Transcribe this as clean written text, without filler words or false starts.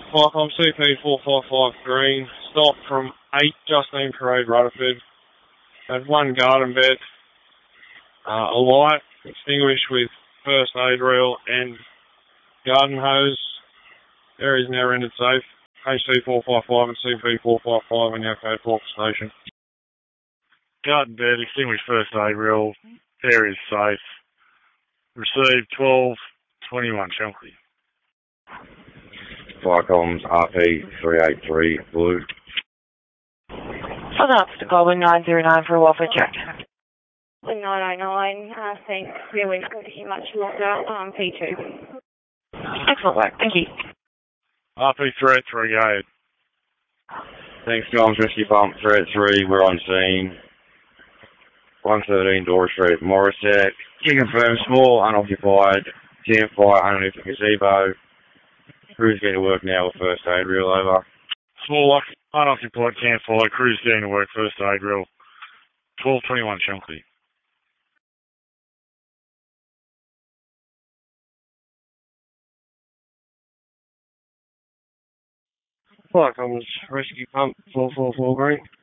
Flycom CP455 Green, stop from 8 Justine Parade, Rutherford. Had one garden bed, a light extinguished with first aid reel and garden hose. Area is now rendered safe. HC455 and CP455 and our code 4 for station. Garden bed, extinguished first aid reel, area is safe. Received 1221 Shankly. Flycom's RP383 Blue. Follow up to call 1909 for a welfare check. 1909, thanks. Really good to hear much longer. P2. Excellent work, thank you. RP338. Thanks, Comms Rescue Pump 383. We're on scene. 113 Dora Street, Morrisec. Can confirm small unoccupied campfire underneath the gazebo. Crew's getting to work now with first aid reel over. Small unoccupied campfire, crew's getting to work, first aid reel. 1221 Shankly. Flycom's Rescue Pump 444 Green.